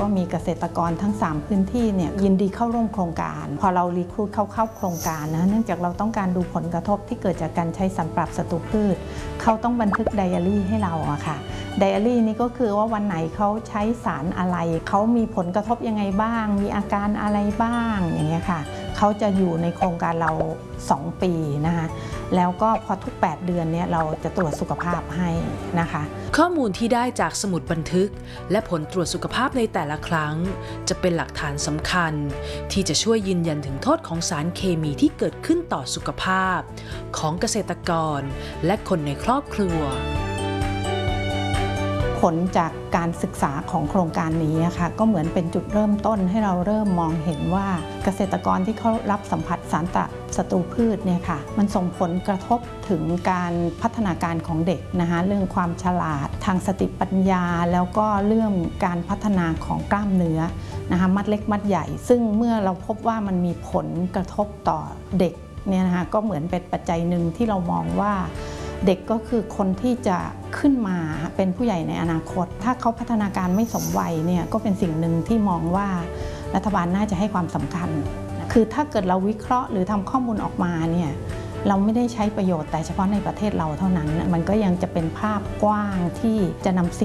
มีเกษตรกรทั้ง3พื้นที่เนี่ยยินดีเข้าร่วมโครงการพอเรารีครูทเข้าโครงการนะเนื่องจากเราต้องการดูผลกระทบที่เกิดจากการใช้สารปรับศัตรูพืชเขาต้องบันทึกไดอารี่ให้เราอะค่ะไดอารี่นี้ก็คือว่าวันไหนเขาใช้สารอะไรเขามีผลกระทบยังไงบ้างมีอาการอะไรบ้างอย่างเงี้ยค่ะเขาจะอยู่ในโครงการเรา2 ปีนะคะแล้วก็พอทุก8 เดือนเนี่ยเราจะตรวจสุขภาพให้นะคะข้อมูลที่ได้จากสมุดบันทึกและผลตรวจสุขภาพในแต่ละครั้งจะเป็นหลักฐานสำคัญที่จะช่วยยืนยันถึงโทษของสารเคมีที่เกิดขึ้นต่อสุขภาพของเกษตรกรและคนในครอบครัวผลจากการศึกษาของโครงการนี้นะคะก็เหมือนเป็นจุดเริ่มต้นให้เราเริ่มมองเห็นว่าเกษตรกรที่เขารับสัมผัสสารศัตรูพืชเนี่ยค่ะมันส่งผลกระทบถึงการพัฒนาการของเด็กนะคะเรื่องความฉลาดทางสติปัญญาแล้วก็เรื่องการพัฒนาของกล้ามเนื้อนะคะมัดเล็กมัดใหญ่ซึ่งเมื่อเราพบว่ามันมีผลกระทบต่อเด็กเนี่ยนะคะก็เหมือนเป็นปัจจัยหนึ่งที่เรามองว่าเด็กก็คือคนที่จะขึ้นมาเป็นผู้ใหญ่ในอนาคตถ้าเขาพัฒนาการไม่สมวัยเนี่ยก็เป็นสิ่งหนึ่งที่มองว่ารัฐบาลน่าจะให้ความสำคัญคือถ้าเกิดเราวิเคราะห์หรือทำข้อมูลออกมาเนี่ยเราไม่ได้ใช้ประโยชน์แต่เฉพาะในประเทศเราเท่านั้นมันก็ยังจะเป็นภาพกว้างที่จะนำสิ่ง